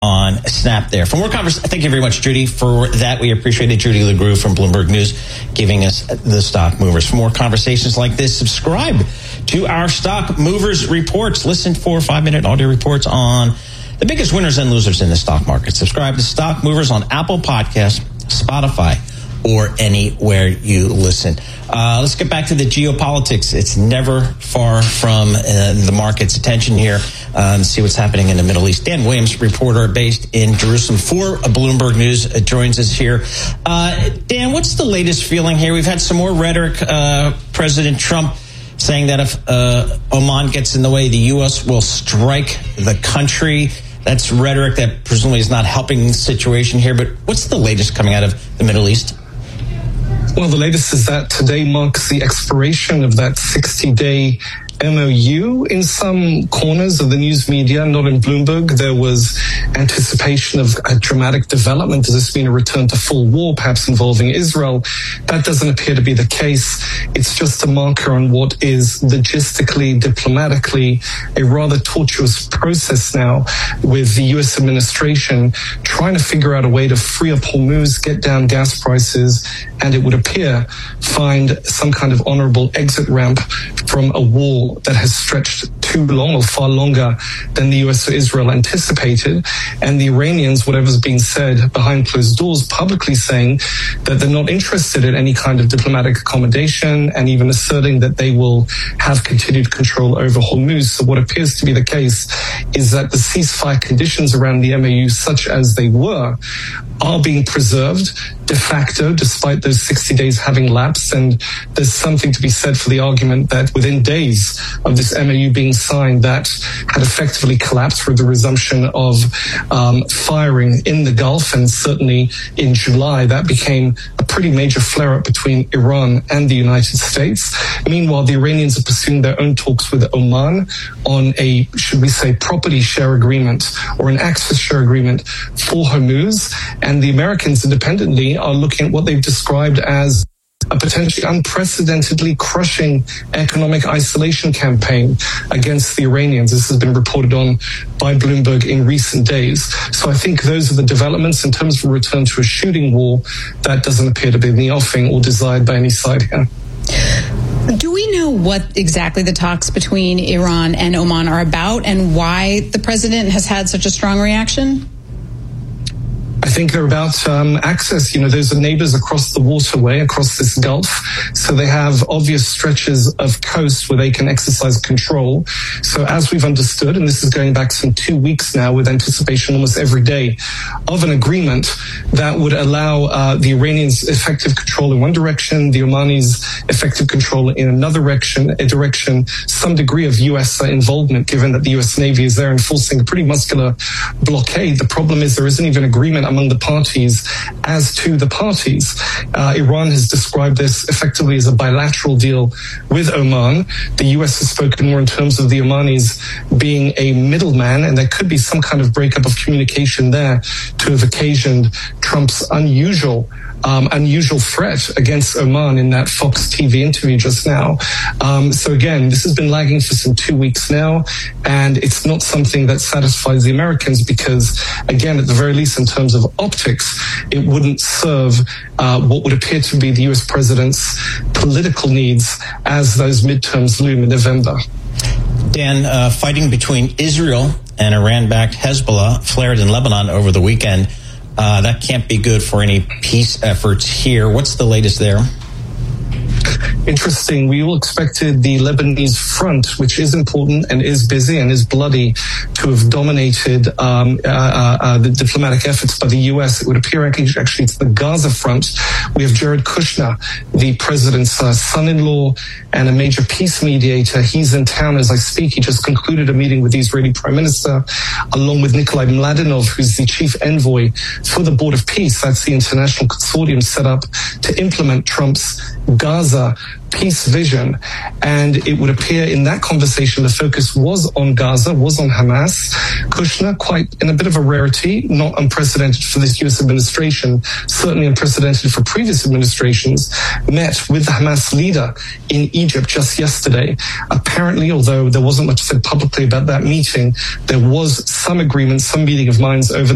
on Snap there. For more conversation, thank you very much, Judy, for that. We appreciate it. Judy LeGroux from Bloomberg News giving us the stock movers. For more conversations like this, subscribe to our Stock Movers Reports. Listen for 5-minute audio reports on the biggest winners and losers in the stock market. Subscribe to Stock Movers on Apple Podcasts, Spotify, or anywhere you listen. Let's get back to the geopolitics. It's never far from the market's attention here. See what's happening in the Middle East. Dan Williams, reporter based in Jerusalem for Bloomberg News, joins us here. Dan, what's the latest feeling here? We've had some more rhetoric. President Trump saying that if Oman gets in the way, the U.S. will strike the country. That's rhetoric that presumably is not helping the situation here. But what's the latest coming out of the Middle East? Well, the latest is that today marks the expiration of that 60-day MOU. In some corners of the news media, not in Bloomberg, there was anticipation of a dramatic development. Does this mean a return to full war, perhaps involving Israel? That doesn't appear to be the case. It's just a marker on what is logistically, diplomatically, a rather tortuous process now with the U.S. administration trying to figure out a way to free up Hormuz, get down gas prices, and it would appear find some kind of honorable exit ramp from a war that has stretched too long or far longer than the US or Israel anticipated. And the Iranians, whatever's being said behind closed doors, publicly saying that they're not interested in any kind of diplomatic accommodation and even asserting that they will have continued control over Hormuz. So what appears to be the case is that the ceasefire conditions around the MOU, such as they were, are being preserved de facto, despite those 60 days having lapsed. And there's something to be said for the argument that within days of this MOU being signed, that had effectively collapsed through the resumption of firing in the Gulf. And certainly in July, that became a pretty major flare-up between Iran and the United States. Meanwhile, the Iranians are pursuing their own talks with Oman on a, should we say, property share agreement or an access share agreement for Hormuz. And the Americans independently are looking at what they've described as a potentially unprecedentedly crushing economic isolation campaign against the Iranians. This has been reported on by Bloomberg in recent days. So I think those are the developments in terms of a return to a shooting war. That doesn't appear to be in the offing or desired by any side here. Do we know what exactly the talks between Iran and Oman are about and why the president has had such a strong reaction? I think they're about access. You know, those are neighbors across the waterway, across this Gulf. So they have obvious stretches of coast where they can exercise control. So as we've understood, and this is going back some 2 weeks now with anticipation almost every day of an agreement that would allow the Iranians effective control in one direction, the Omanis effective control in another direction, some degree of U.S. involvement, given that the U.S. Navy is there enforcing a pretty muscular blockade. The problem is there isn't even agreement among the parties as to the parties. Iran has described this effectively as a bilateral deal with Oman. The U.S. has spoken more in terms of the Omanis being a middleman, and there could be some kind of breakup of communication there to have occasioned Trump's unusual threat against Oman in that Fox TV interview just now. So again, this has been lagging for some 2 weeks now, and it's not something that satisfies the Americans because, again, at the very least in terms of optics, it wouldn't serve what would appear to be the U.S. president's political needs as those midterms loom in November. Dan, fighting between Israel and Iran-backed Hezbollah flared in Lebanon over the weekend. That can't be good for any peace efforts here. What's the latest there? Interesting. We all expected the Lebanese front, which is important and is busy and is bloody, to have dominated the diplomatic efforts by the U.S. It would appear actually it's the Gaza front. We have Jared Kushner, the president's son-in-law and a major peace mediator. He's in town as I speak. He just concluded a meeting with the Israeli prime minister, along with Nikolai Mladenov, who's the chief envoy for the Board of Peace. That's the international consortium set up to implement Trump's Gaza peace vision. And it would appear in that conversation the focus was on Gaza, was on Hamas. Kushner, quite in a bit of a rarity, not unprecedented for this U.S. administration, certainly unprecedented for previous administrations, met with the Hamas leader in Egypt just yesterday. Apparently, although there wasn't much said publicly about that meeting, there was some agreement, some meeting of minds over